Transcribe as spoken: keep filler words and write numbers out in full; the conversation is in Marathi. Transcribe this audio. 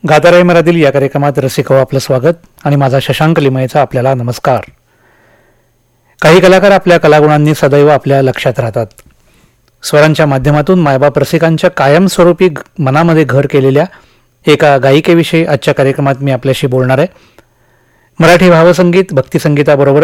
गाताराई मराठील या कार्यक्रमात रसिक हो आपलं स्वागत आणि माझा शशांक लिमयेचा आपल्याला नमस्कार. काही कलाकार आपल्या कलागुणांनी सदैव आपल्या लक्षात राहतात. स्वरांच्या माध्यमातून मायबाप रसिकांच्या कायमस्वरूपी मनामध्ये घर केलेल्या एका गायिकेविषयी आजच्या कार्यक्रमात मी आपल्याशी बोलणार आहे. मराठी भावसंगीत भक्तिसंगीताबरोबर